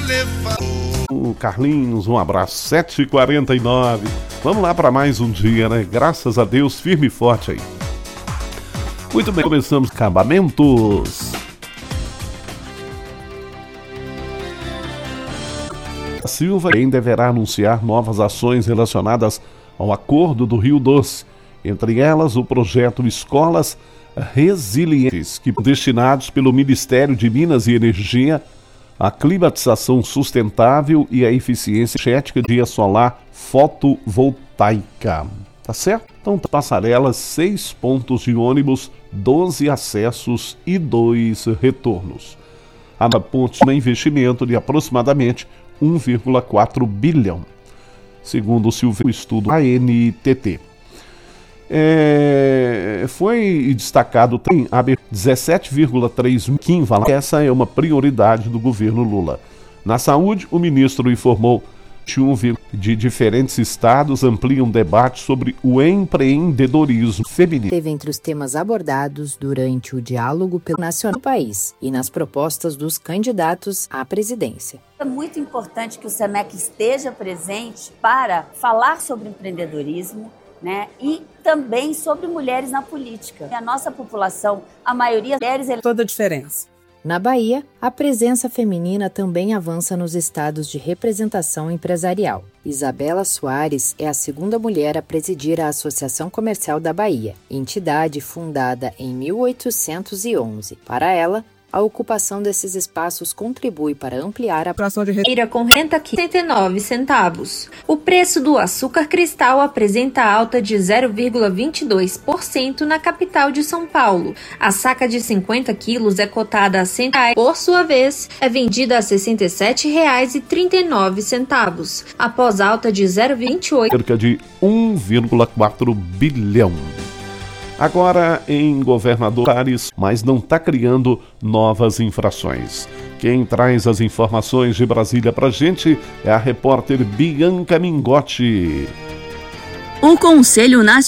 Carlinhos, um abraço, 7h49. Vamos lá para mais um dia, né? Graças a Deus, firme e forte aí. Muito bem, começamos acabamentos. A Silva também deverá anunciar novas ações relacionadas ao Acordo do Rio Doce, entre elas o projeto Escolas Resilientes, que destinados pelo Ministério de Minas e Energia à climatização sustentável e à eficiência energética de energia solar fotovoltaica. Tá certo? Então, passarelas, 6 pontos de ônibus, 12 acessos e 2 retornos. A ponte de investimento de aproximadamente 1,4 bilhão, segundo o Silveira, estudo ANTT. Foi destacado tem 17,3 milhões. Essa é uma prioridade do governo Lula. Na saúde, o ministro informou que de diferentes estados ampliam debate sobre o empreendedorismo feminino. Teve entre os temas abordados durante o diálogo pelo nacional do país e nas propostas dos candidatos à presidência. É muito importante que o SEMEC esteja presente para falar sobre empreendedorismo, né? E também sobre mulheres na política. A nossa população, a maioria das mulheres... Toda a diferença. Na Bahia, a presença feminina também avança nos estados de representação empresarial. Isabela Soares é a segunda mulher a presidir a Associação Comercial da Bahia, entidade fundada em 1811. Para ela, a ocupação desses espaços contribui para ampliar a fração de renda com renda 69 centavos. O preço do açúcar cristal apresenta alta de 0,22% na capital de São Paulo. A saca de 50 quilos é cotada a R$100, por sua vez, é vendida a R$ 67,39, após alta de 0,28%. Cerca de 1,4 bilhão. Agora em Governadores, mas não está criando novas infrações. Quem traz as informações de Brasília pra gente é a repórter Bianca Mingotti. O Conselho Nacional